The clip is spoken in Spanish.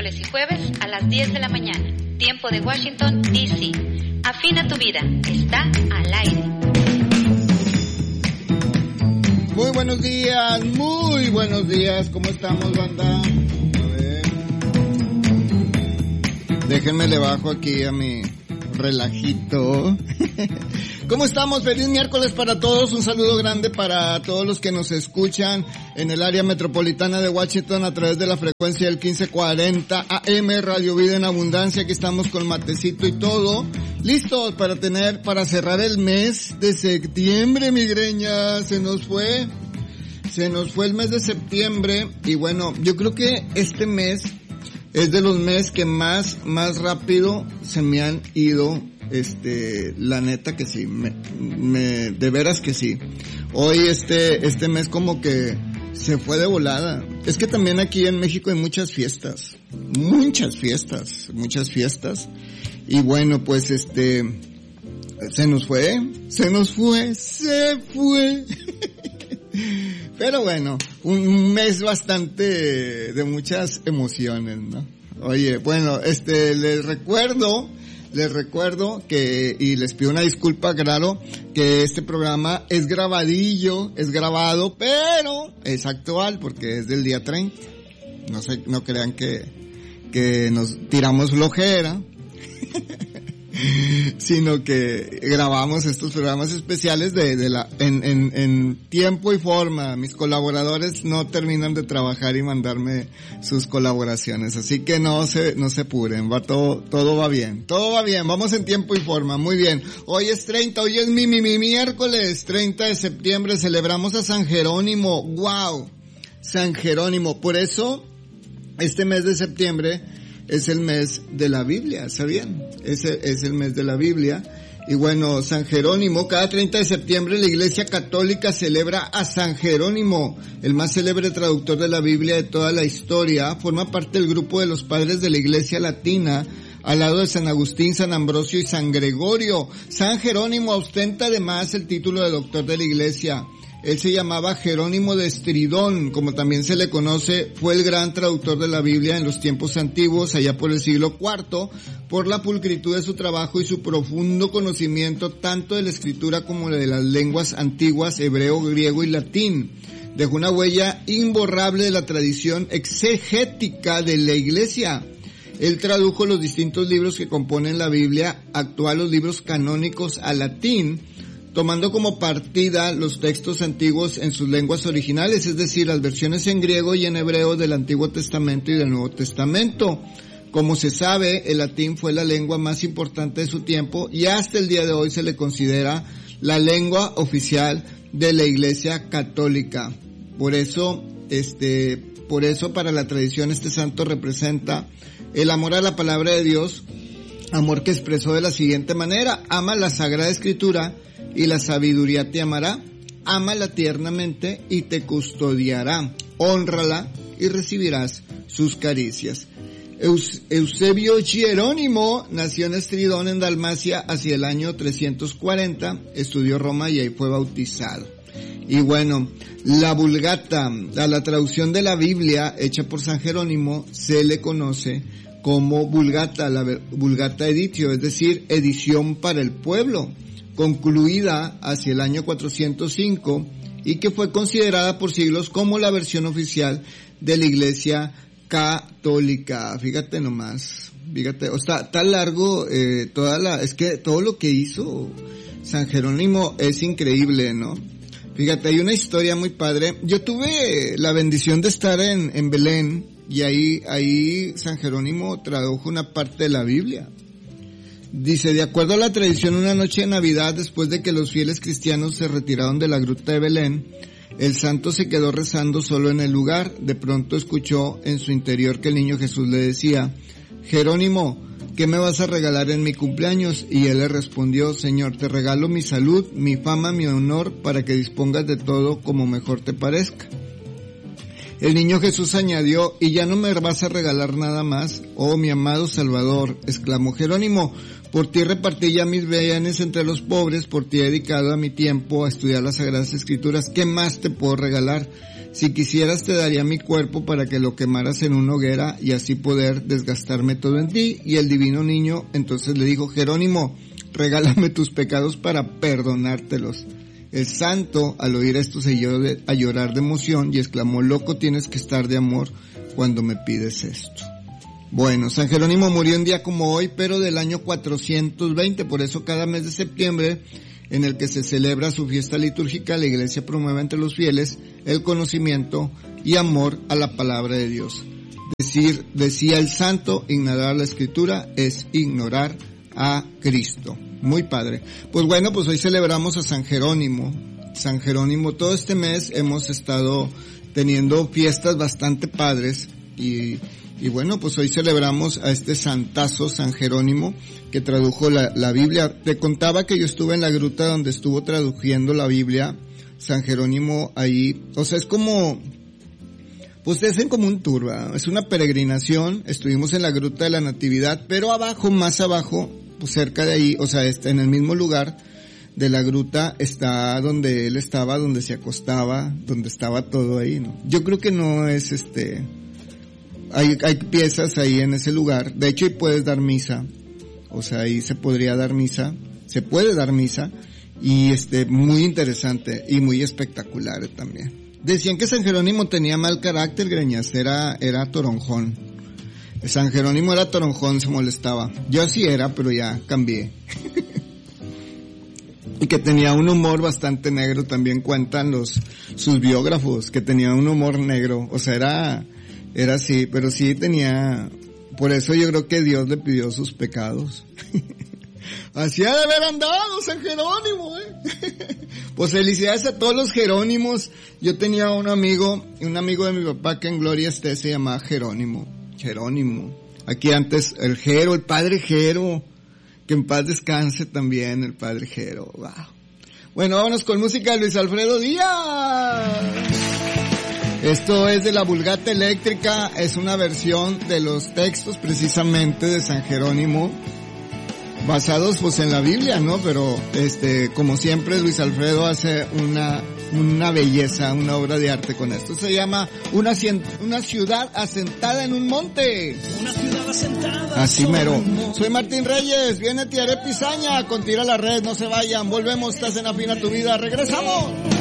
miércoles y jueves a las 10 de la mañana, tiempo de Washington, D.C. Afina tu vida, está al aire. Muy buenos días, ¿cómo estamos, banda? A ver. Déjenme le bajo aquí a mi relajito. ¿Cómo estamos? Feliz miércoles para todos, un saludo grande para todos los que nos escuchan en el área metropolitana de Washington a través de la frecuencia del 1540 AM, Radio Vida en Abundancia. Aquí estamos con matecito y todo, listos para cerrar el mes de septiembre, migreña. Se nos fue el mes de septiembre y bueno, yo creo que este mes es de los meses que más rápido se me han ido. La neta que sí, de veras que sí. Hoy este mes como que se fue de volada. Es que también aquí en México hay muchas fiestas. Y bueno, pues se fue. Pero bueno, un mes bastante de muchas emociones, ¿no? Oye, bueno, les recuerdo que, y les pido una disculpa, claro, que este programa es grabado, pero es actual porque es del día 30. No crean que nos tiramos flojera, sino que grabamos estos programas especiales en tiempo y forma. Mis colaboradores no terminan de trabajar y mandarme sus colaboraciones, así que no se apuren, todo va bien, vamos en tiempo y forma, muy bien. Hoy es mi miércoles 30 de septiembre, celebramos a San Jerónimo. Wow, San Jerónimo, por eso este mes de septiembre es el mes de la Biblia, ¿sabían? Es el mes de la Biblia. Y bueno, San Jerónimo, cada 30 de septiembre la Iglesia Católica celebra a San Jerónimo, el más célebre traductor de la Biblia de toda la historia. Forma parte del grupo de los padres de la Iglesia Latina, al lado de San Agustín, San Ambrosio y San Gregorio. San Jerónimo ostenta además el título de doctor de la Iglesia. Él se llamaba Jerónimo de Estridón, como también se le conoce. Fue el gran traductor de la Biblia en los tiempos antiguos, allá por el siglo IV, por la pulcritud de su trabajo y su profundo conocimiento tanto de la escritura como de las lenguas antiguas, hebreo, griego y latín. Dejó una huella imborrable de la tradición exegética de la Iglesia. Él tradujo los distintos libros que componen la Biblia actual, los libros canónicos, al latín, tomando como partida los textos antiguos en sus lenguas originales, es decir, las versiones en griego y en hebreo del Antiguo Testamento y del Nuevo Testamento. Como se sabe, el latín fue la lengua más importante de su tiempo y hasta el día de hoy se le considera la lengua oficial de la Iglesia Católica. Por eso para la tradición este santo representa el amor a la palabra de Dios, amor que expresó de la siguiente manera: ama la Sagrada Escritura y la sabiduría te amará, ámala tiernamente y te custodiará, hónrala y recibirás sus caricias. Eusebio Jerónimo nació en Estridón, en Dalmacia, hacia el año 340, estudió Roma y ahí fue bautizado. Y bueno, la Vulgata, a la traducción de la Biblia hecha por San Jerónimo, se le conoce como Vulgata, la Vulgata Editio, es decir, edición para el pueblo, concluida hacia el año 405 y que fue considerada por siglos como la versión oficial de la Iglesia Católica. Fíjate nomás, está largo, es que todo lo que hizo San Jerónimo es increíble, ¿no? Fíjate, hay una historia muy padre. Yo tuve la bendición de estar en Belén y ahí San Jerónimo tradujo una parte de la Biblia. Dice, de acuerdo a la tradición, una noche de Navidad, después de que los fieles cristianos se retiraron de la gruta de Belén, el santo se quedó rezando solo en el lugar. De pronto escuchó en su interior que el niño Jesús le decía: Jerónimo, ¿qué me vas a regalar en mi cumpleaños? Y él le respondió: Señor, te regalo mi salud, mi fama, mi honor, para que dispongas de todo como mejor te parezca. El niño Jesús añadió: ¿y ya no me vas a regalar nada más? Oh, mi amado Salvador, exclamó Jerónimo, por ti repartí ya mis bienes entre los pobres, por ti he dedicado a mi tiempo a estudiar las Sagradas Escrituras, ¿qué más te puedo regalar? Si quisieras te daría mi cuerpo para que lo quemaras en una hoguera y así poder desgastarme todo en ti. Y el divino niño entonces le dijo, Jerónimo, regálame tus pecados para perdonártelos. El santo al oír esto se dio a llorar de emoción y exclamó, loco tienes que estar de amor cuando me pides esto. Bueno, San Jerónimo murió un día como hoy, pero del año 420, por eso cada mes de septiembre, en el que se celebra su fiesta litúrgica, la Iglesia promueve entre los fieles el conocimiento y amor a la palabra de Dios. Decía el santo, ignorar la Escritura es ignorar a Cristo. Muy padre. Pues bueno, pues hoy celebramos a San Jerónimo. San Jerónimo, todo este mes hemos estado teniendo fiestas bastante padres y bueno, pues hoy celebramos a este santazo San Jerónimo que tradujo la Biblia. Te contaba que yo estuve en la gruta donde estuvo traduciendo la Biblia San Jerónimo ahí. O sea, es como, pues te hacen como un tour, ¿verdad? Es una peregrinación. Estuvimos en la gruta de la Natividad, pero abajo, más abajo, pues cerca de ahí, o sea, en el mismo lugar de la gruta está donde él estaba, donde se acostaba, donde estaba todo ahí, ¿no? Yo creo que no es hay piezas ahí en ese lugar. De hecho, ahí puedes dar misa. O sea, ahí se podría dar misa. Se puede dar misa. Y muy interesante y muy espectacular también. Decían que San Jerónimo tenía mal carácter, Greñas. Era toronjón. San Jerónimo era toronjón, se molestaba. Yo así era, pero ya cambié. Y que tenía un humor bastante negro. También cuentan sus biógrafos que tenía un humor negro. O sea, era así, pero sí tenía, por eso yo creo que Dios le pidió sus pecados. Así ha de haber andado San Jerónimo, Pues felicidades a todos los Jerónimos. Yo tenía un amigo de mi papá que en gloria esté, se llamaba Jerónimo. Aquí antes el Jero, el padre Jero, que en paz descanse también el padre Jero. Wow. Bueno, vámonos con música de Luis Alfredo Díaz. Esto es de la Vulgata Eléctrica, es una versión de los textos precisamente de San Jerónimo, basados pues en la Biblia, ¿no? Pero como siempre Luis Alfredo hace una belleza, una obra de arte con esto. Se llama Una ciudad asentada en un monte. Una ciudad asentada. Así mero. Soy Martín Reyes, viene Tiaré Pizaña con Tira la Red, no se vayan, volvemos, estás en Afina tu Vida, regresamos.